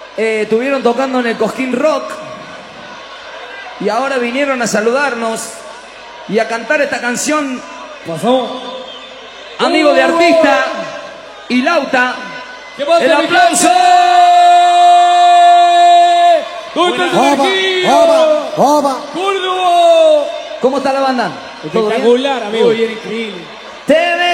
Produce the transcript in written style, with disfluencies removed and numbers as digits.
Estuvieron tocando en el Cosquín Rock y ahora vinieron a saludarnos y a cantar esta canción. Pasó. Amigo de artista y Lauta. ¡El aplauso! ¿Dónde está esa energía? ¡Córdoba! ¿Cómo está la banda? ¿Todo bien? Espectacular, amigo, bien increíble.